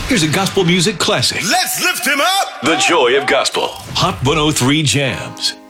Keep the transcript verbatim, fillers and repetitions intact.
Here's a gospel music classic. Let's lift him up! The Joy of Gospel. Hot one oh three Jams.